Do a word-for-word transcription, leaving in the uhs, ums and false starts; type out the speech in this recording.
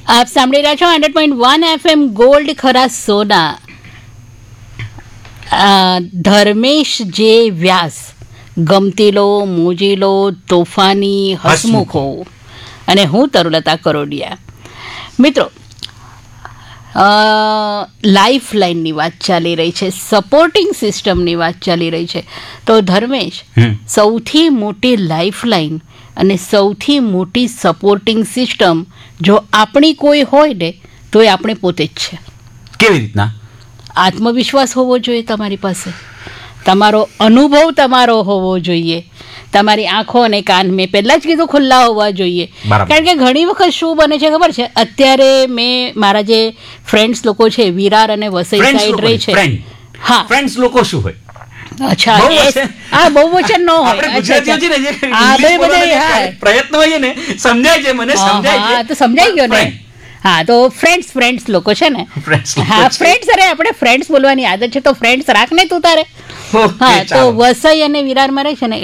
આપ સાંભળી રહ્યા છો hundred point one FM gold ખરા સોના. ધર્મેશ જે વ્યાસ, ગમતીલો, મોજીલો, તોફાની, હસમુખો અને હું તરુલતા કરોડિયા. મિત્રો, લાઈફ લાઇનની વાત ચાલી રહી છે, સપોર્ટિંગ સિસ્ટમની વાત ચાલી રહી છે. તો ધર્મેશ, સૌથી મોટી લાઈફ લાઇન અને સૌથી મોટી સપોર્ટિંગ સિસ્ટમ જો આપણી કોઈ હોય ને તો એ આપણે પોતે જ છે. કેવી રીતના? આત્મવિશ્વાસ હોવો જોઈએ તમારી પાસે, તમારો અનુભવ તમારો હોવો જોઈએ, તમારી આંખો અને કાન મેં પહેલાં જ કીધું ખુલ્લા હોવા જોઈએ. કારણ કે ઘણી વખત શું બને છે ખબર છે, અત્યારે મેં મારા જે ફ્રેન્ડ્સ લોકો છે વિરાર અને વસઈ સાઈડ રહે છે. હા, ફ્રેન્ડ્સ લોકો શું હોય? અચ્છા, હા, બહુવચન ન હોય. પ્રયત્ન હોય ને, સમજાય છે મને, સમજાય તો સમજાઈ ગયો ને. હા, તો ફ્રેન્ડ્સ ફ્રેન્ડ્સ લોકો છે ને. હા, ફ્રેન્ડ્સ. અરે આપણે ફ્રેન્ડ્સ બોલવાની આદત છે તો ફ્રેન્ડ્સ રાખ ને તું તારે. હા, તો વસઈ અને વિરારમાં રહે છે ને